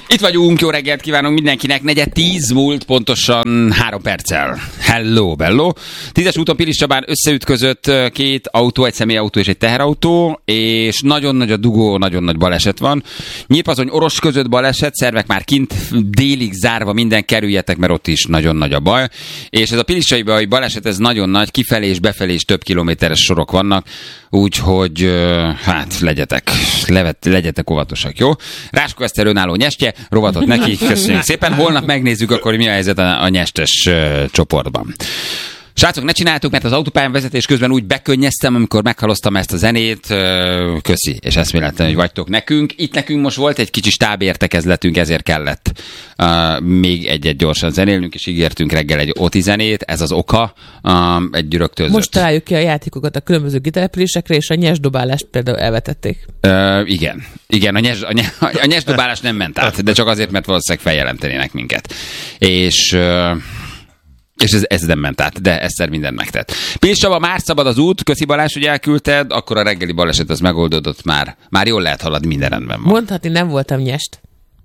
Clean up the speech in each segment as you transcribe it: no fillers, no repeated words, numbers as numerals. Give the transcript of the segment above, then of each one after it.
Itt vagyunk, jó reggelt kívánunk mindenkinek, 9:10 múlt pontosan 3 perccel. Hello, bello. 10-es úton Pilis Csabán összeütközött két autó, egy személyautó és egy teherautó, és nagyon nagy a dugó, nagyon nagy baleset van. Nyírpazony Oros között baleset, szervek már kint, délig zárva, minden kerüljetek, mert ott is nagyon nagy a baj. És ez a piliscsabai baleset, ez nagyon nagy, kifelé és befelé is több kilométeres sorok vannak, úgyhogy hát legyetek óvatosak, jó? Ráskó Eszter önálló nyestje, rovatot neki, köszönjük szépen. Holnap megnézzük akkor, mi a helyzet a nyestes csoportban. Srácok, ne csináltuk, mert az autópályán vezetés közben úgy bekönnyeztem, amikor meghallottam ezt a zenét. Köszi, és eszméletlen, hogy vagytok nekünk. Itt nekünk most volt egy kicsi stábértekezletünk, ezért kellett még egyet gyorsan zenélnünk, és ígértünk reggel egy OTI zenét. Ez az oka, egy rögtönzött. Most találjuk ki a játékokat a különböző kitelepülésekre, és a nyesdobálást például elvetették. Igen, a nyesdobálás nem ment át, de csak azért, mert valószínűleg feljelentenének minket. És ez nem ment át, de Eszter mindent megtett. Pilis Csaba, már szabad az út, köszi Balázs, hogy elküldted, akkor a reggeli baleset az megoldódott már. Már jól lehet haladni, minden rendben van. Mondhatni, nem voltam nyest.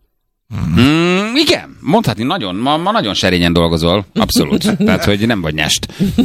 Igen, mondhatni, ma nagyon serényen dolgozol, abszolút. Tehát, hogy nem vagy nyest.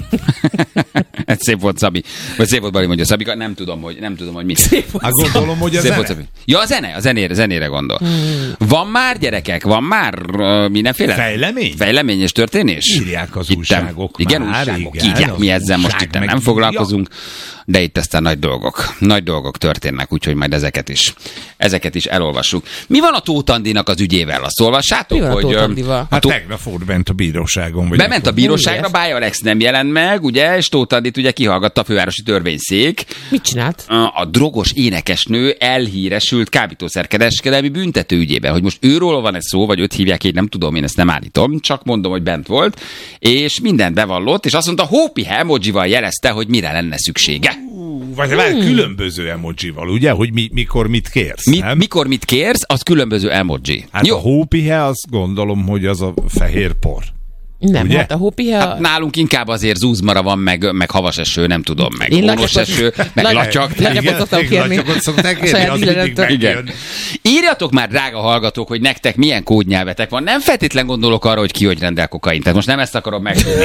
Ez szép volt Szabi. Vagy szép volt Bali, mondja Szabi, nem tudom, hogy mit. Szép volt. Gondolom, hogy a zene. Ja, a zenére gondol. Van már, gyerekek, mindenféle? Fejlemény és történés? Írják az újságok. Igen, újságok. Írják, mi ezzel most itt nem foglalkozunk. De itt aztán nagy dolgok történnek, úgyhogy majd ezeket is elolvassuk. Mi van a Tóth Andinak az ügyével? Azt olvassátok? Mi van a Tóth Andival? Tegnap volt bent a bíróságon. Bement a bíróságra, Bája Alex nem jelent meg, ugye, és Tóth Andit ugye kihallgatta a fővárosi törvényszék. Mit csinált? A drogos énekesnő elhíresült kábítószerkereskedelmi büntető ügyében. Hogy most őról van ez szó, vagy őt hívják, én nem tudom, én ezt nem állítom, csak mondom, hogy bent volt, és mindent bevallott, és azt mondta, hópihe emojival jelezte, hogy mire lenne szüksége. Vagy különböző emojival, ugye? Hogy mikor mit kérsz, mikor mit kérsz, az különböző emoji. Hát jó. A hópihe, azt gondolom, hogy az a fehér por. Nem, ugye? Hát a hópihe... Hát nálunk inkább azért zúzmara van, meg havas eső, nem tudom, meg ónos eső, meg latyak. Latyakot szoktam kérni. Igen. Írjatok már, drága hallgatók, hogy nektek milyen kódnyelvetek van. Nem feltétlen gondolok arra, hogy ki hogy rendel kokain. Tehát most nem ezt akarom megtudni.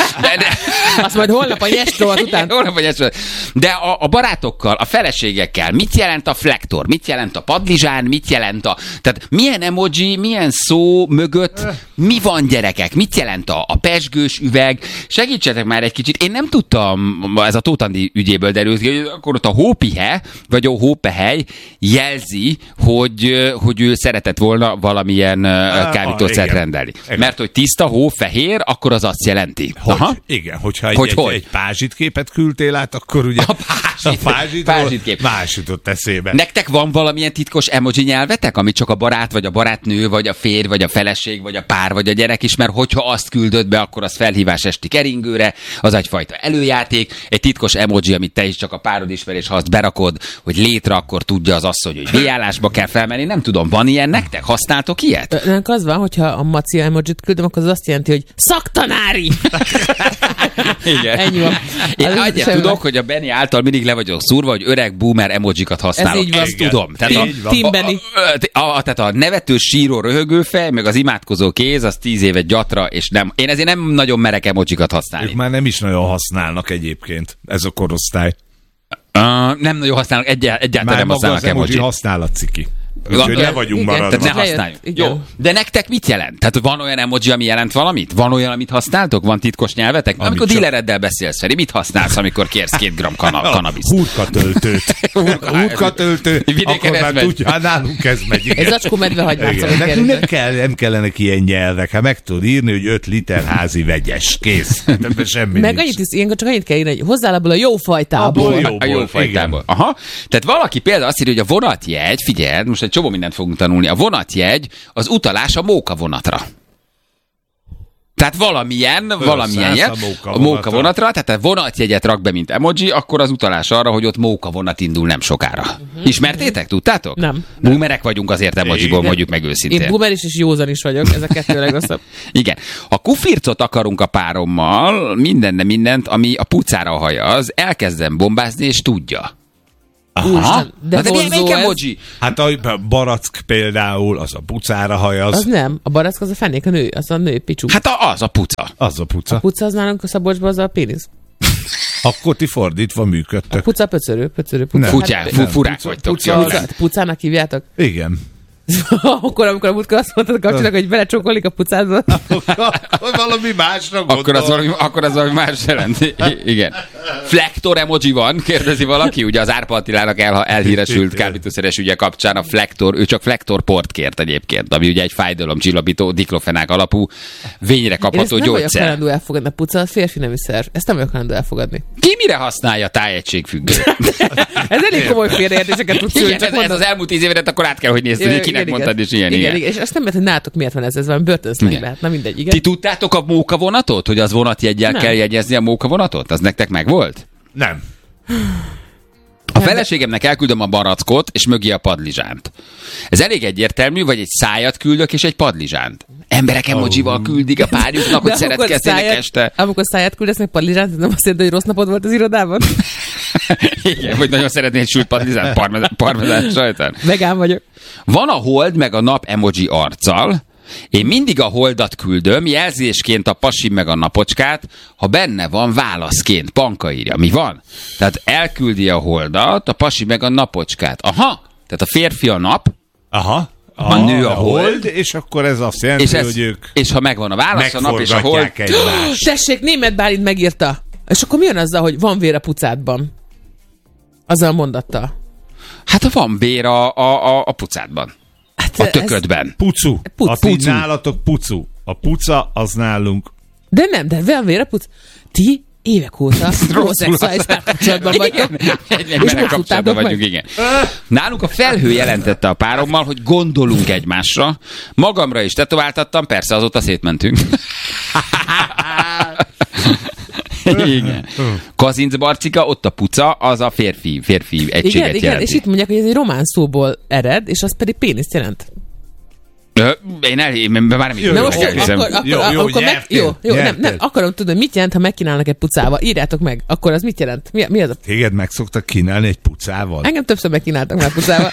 Azt majd holnap a nyesrovat után. De a barátokkal, a feleségekkel, mit jelent a flektor, mit jelent a padlizsán, mit jelent tehát milyen emoji, milyen szó mögött, mi van, gyerekek, mit jelent a pezsgős üveg? Segítsetek már egy kicsit. Én nem tudtam, ez a Tóth Andi ügyéből derült ki, hogy akkor ott a hópihe, vagy a hópehely jelzi, hogy ő szeretett volna valamilyen kábítószert rendelni. Igen. Mert hogy tiszta hó, fehér, akkor az azt jelenti. Igen, hogyha egy pázsit képet küldtél át, akkor ugye a pázsit kép más jutott eszébe. Nektek van valamilyen titkos emoji nyelvetek, amit csak a barát, vagy a barátnő, vagy a férj, vagy a feleség, vagy a pár, vagy a gyerek is, mert hogyha azt küldöd be, akkor az felhívás esti keringőre, az egyfajta előjáték, egy titkos emoji, amit te is csak a párod ismer, és ha azt berakod, hogy létre, akkor tudja az asszony, hogy B-állásba kell felmenni. Nem tudom, van ilyen nektek? Használtok ilyet? Önök az van, hogyha a Maci emojit küldöm, akkor az azt jelenti, hogy szaktanári! Igen. Ennyi van. Én egyet tudok, hogy a Benni által mindig le vagyok szúrva, hogy öreg boomer emojikat használok. Ez így van. Ezt tudom. Tehát a nevető, síró, röhögő fej, meg az imádkozó kéz, az 10 évet gyatra, és nem. Én ezért nem nagyon merek emojikat használni. Ők már nem is nagyon használnak egyébként, ez a korosztály. Nem nagyon használnak, egyáltalán nem használnak emoji. emoji. Használat ciki. Úgyhogy le vagyunk maradva. Tehát ne használjuk. Jó. De nektek mit jelent? Tehát van olyan emoji, ami jelent valamit? Van olyan, amit használtok? Van titkos nyelvetek? Amikor dílereddel beszélsz, Feri, mit használsz, amikor kérsz 2 gramm kanabiszt? Hurkatöltőt. Hurkatöltő, akkor már tudja, nálunk ez megy. Egy zacskó medvehagymát. Nekünk nem kellenek ilyen nyelvek. Hát meg tudod írni, hogy 5 liter házi vegyes. Kész. Semmi meg ilyenkor csak annyit kell írni, hogy hozzá abból a jó fajtából. A jó fajtából. Aha. Tehát valaki például azt írja, hogy a vonatjegy, figyelj, most egy csomó mindent fogunk tanulni. A vonatjegy az utalás a móka vonatra. Tehát valamilyen a móka vonatra, tehát a vonatjegyet rak be, mint emoji, akkor az utalás arra, hogy ott móka vonat indul nem sokára. Ismertétek? Tudtátok? Nem. Boomerek vagyunk azért emojiból, mondjuk meg őszintén. Én boomer is és józan is vagyok, ez a kettő legrosszabb. Igen. Ha kufircot akarunk a párommal, mindent, ami a pucára hajaz, elkezdem bombázni, és tudja. Úristen, de melyik emoji? Hát a barack például, az a pucára hajaz. Az nem, a barack az a fenék, a nő, az a nő picsú. Hát az a puca. Az a puca. A puca az nálunk a Szabolcsban az a pénisz. Akkor ti fordítva működtök. A puca pöcörő. Futyák, furák vagytok. Pucának hívjátok? Igen. Akkor, amikor a múltkor azt mondtad a kapcsolatnak, hogy belecsókolik a pucádba. Akkor valami másra gondol. Akkor az valami más jelent. Igen. Flektor emoji van, kérdezi valaki. Ugye az Árpa Attilának elhíresült kábítószeres ügye kapcsán a flektor, ő csak flektorport kért egyébként, ami ugye egy fájdalomcsillapító, diklofenák alapú, vényre kapható gyógyszer. Ezt nem vagyok hajlandó elfogadni, a puca az férfi nemű szerv. Ezt nem vagyok hajlandó elfogadni. Ki mire használja a tájegységfüggő? Ez elég komoly félreértéseket tudsz szülni. Ez az elmúlt 10 évet akkor át kell, hogy nézd, hogy kinek mondtad, és ilyen. Igen. És azt nem lehet, hogy nálatok miért van ez valami börtönszlány lehet. Na mindegy, igen. Ti tudtátok a mókavonatot, hogy az vonatjeggyel kell jegyezni a mókavonatot? Az nektek megvolt? Nem. A feleségemnek elküldöm a barackot, és mögé a padlizsánt. Ez elég egyértelmű, vagy egy szájat küldök, és egy padlizsánt. Emberek emojival küldik a párjuknak, hogy szeretkezzenek este. Amikor száját küldesz meg padlizsánt, nem azt jelenti, hogy rossz napod volt az irodában? Igen, vagy nagyon szeretnél egy sült padlizsánt parmezán sajtán. Vegán vagyok. Van a hold meg a nap emoji arccal. Én mindig a holdat küldöm, jelzésként a pasi meg a napocskát, ha benne van válaszként. Panka írja. Mi van? Tehát elküldi a holdat, a pasi meg a napocskát. Aha, tehát a férfi a nap, a nő a hold, és akkor ez azt jelenti, hogy ők és ha megvan a válasz, a nap és a hold. Tessék, Németh Bálint megírta. És akkor mi jön azzal, hogy van vér a pucádban? Azzal a mondattal. Hát van vér a pucádban. Hát a töködben. Pucu. Pucu. Nálatok pucu. A puca az nálunk. De van vér a puc. Ti évek óta homoszexuális párkapcsolatban vagytok. És kapcsolatban vagyunk, igen. Nálunk a felhő jelentette a párommal, hogy gondolunk egymásra. Magamra is tetováltattam, persze azóta szétmentünk. Igen. Kazinc Barcika, ott a puca, az a férfi egységet jelenti. Igen, és itt mondják, hogy ez egy román szóból ered, és az pedig péniszt jelent. Én már nem nem akarom tudni, mit jelent, ha megkínálnak egy pucával. Írjátok meg, akkor az mit jelent? Mi az a... Téged meg szoktak kínálni egy pucával? Engem többször megkínáltak már pucával.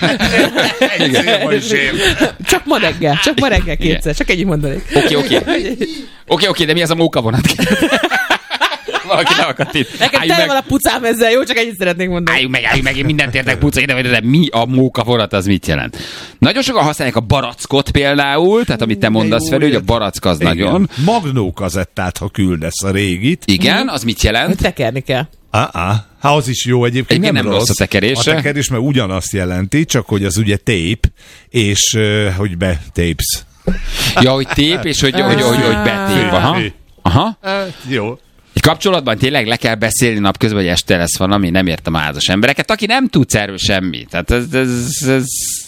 Csak ma reggel kétszer, csak ennyit mondanék. Oké, de mi az a mókavonat? Valaki ne akadt itt. Nekem tele van a pucám ezzel, jó? Csak ennyit szeretnék mondani. Álljunk meg, én mindent értek puca, de mi a mókavonat, az mit jelent? Nagyon sokan használják a barackot például, tehát amit te mondasz felül, hogy a barack az nagyon. Magnó kazettát, ha küldesz a régit. Igen, az mit jelent? Hogy tekerni kell. Hát az is jó egyébként, nem rossz a tekerés. A tekerés, mert ugyanazt jelenti, csak hogy az ugye tape, és hogy betapes. Ja, hogy tape, és hogy betép. Aha. Jó. Egy kapcsolatban tényleg le kell beszélni napközben, hogy este lesz valami, nem értem a házas embereket, aki nem tudsz erről semmit. Tehát ez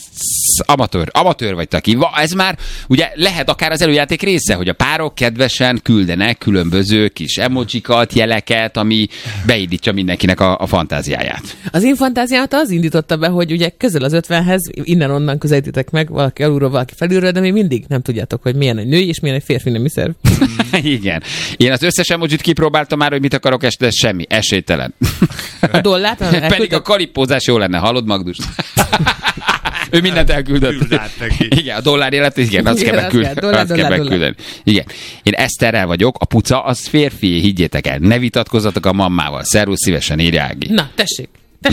amatőr vagy taki. Ez már ugye lehet akár az előjáték része, hogy a párok kedvesen küldenek különböző kis emojikat, jeleket, ami beindítja mindenkinek a fantáziáját. Az én fantáziámat az indította be, hogy ugye közel az 50-hez, innen-onnan közelítitek meg, valaki alulról, valaki felülről, de még mindig nem tudjátok, hogy milyen egy női és milyen egy férfi nemű szerv. Igen. Én az összes emojit kipróbáltam már, hogy mit akarok este, semmi. Esélytelen. A dollárt? Pedig a kalipózás jó lenne, hallod, Magdus? Ő mindent elküldött. Igen, a dollár élet, igen, azt kell megküldeni. Igen. Én Eszterrel vagyok, a puca az férfi, higgyétek el. Ne vitatkozzatok a mammával. Szervusz, szívesen írja Ági. Na, tessék.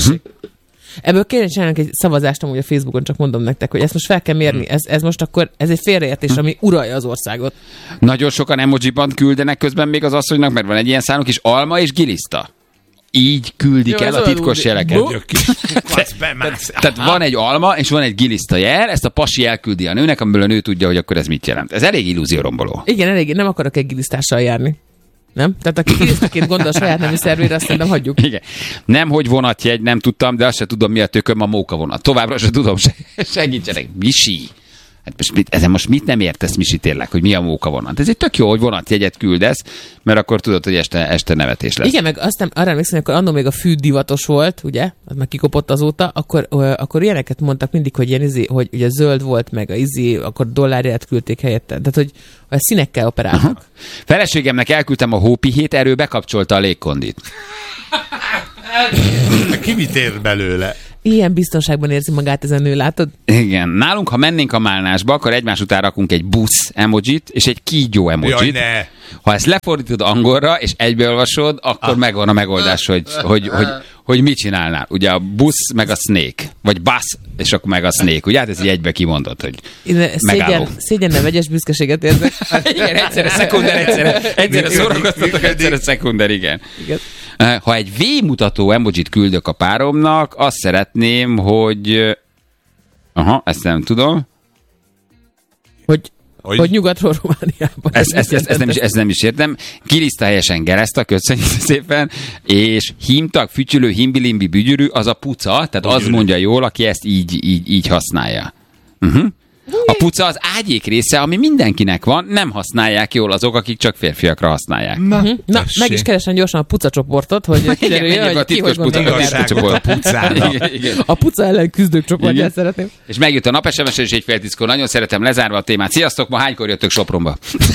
Ebből kéne csinálni egy szavazást amúgy a Facebookon, csak mondom nektek, hogy ezt most fel kell mérni. Ez most akkor, ez egy félreértés, ami uralja az országot. Nagyon sokan emojiban küldenek közben még az asszonynak, mert van egy ilyen szálunk is, alma és giliszta. Így küldik el a titkos jeleket. Tehát van egy alma, és van egy giliszta jel, ezt a pasi elküldi a nőnek, amiből a nő tudja, hogy akkor ez mit jelent. Ez elég illúzióromboló. Igen, elég, nem akarok egy gilisztással járni. Nem? Tehát aki gilisztaként gondol saját nemű szervére, azt nem hagyjuk. Igen. Nem, hogy vonatjegy, nem tudtam, de azt se tudom, mi a tököm, a mókavonat. Továbbra se tudom, segítsenek. Misi. Hát most mit nem értesz, Misi, tényleg, hogy mi a mókavonat? Ez egy tök jó, hogy vonatjegyet küldesz, mert akkor tudod, hogy este nevetés lesz. Igen, meg aztán arra emlékszem, hogy akkor annól még a fű divatos volt, ugye, az meg kikopott azóta, akkor ilyeneket mondtak mindig, hogy ilyen hogy ugye zöld volt, meg a akkor dollárját küldték helyette. Tehát, hogy a színekkel operáltak. Aha. Feleségemnek elküldtem a hópihét, erről bekapcsolta a légkondit. Ki mit ér belőle? Ilyen biztonságban érzi magát ez a nő, látod? Igen. Nálunk, ha mennénk a málnásba, akkor egymás után rakunk egy busz emojit és egy kígyó emojit. Jaj, ha ezt lefordítod angolra, és egybeolvasod, akkor megvan a megoldás, hogy mit csinálnál. Ugye a busz, meg a snake. Vagy bus, és akkor meg a snake. Ugye? Hát ez így egybe kimondott, hogy megálló. Szégyen vegyes büszkeséget érzek. Igen, egyszerre szekunder, egyszerre szórakoztatok, egyszerre szekunder, igen. Ha egy V-mutató emojit küldök a páromnak, azt szeretném, hogy... ezt nem tudom. Hogy nyugatról Romániában. Ezt nem is értem. Kiriszta helyesen Gereszta, köszönjük szépen, és hímtag, fütyülő, himbilimbi, bügyürű, az a puca, tehát az mondja jól, aki ezt így használja. A puca az ágyék része, ami mindenkinek van, nem használják jól azok, akik csak férfiakra használják. Na, meg is keresem gyorsan a puca csoportot, hogy kiderüljön, hogy ki hogy gondolja csoport. A puca ellen küzdők csoportját szeretném. És megjött a napesemes, és egy fél tízkor. Nagyon szeretem, lezárva a témát. Sziasztok, ma hánykor jöttök Sopronba?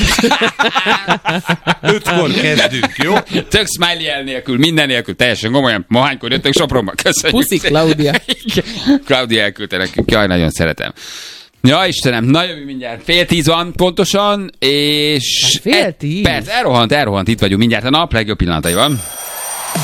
5-kor kezdünk, jó? Tök smiley el nélkül, minden nélkül, teljesen komolyan. Ma hánykor jöttök Sopronba? Köszönjük. Puszi, Klaudia. Klaudia elküldte nekünk. Jaj, nagyon szeretem. Ja, Istenem, na jövő mindjárt. 9:30 van pontosan, és... 9:30? Perc, elrohant, itt vagyunk mindjárt. A nap legjobb pillanataiban.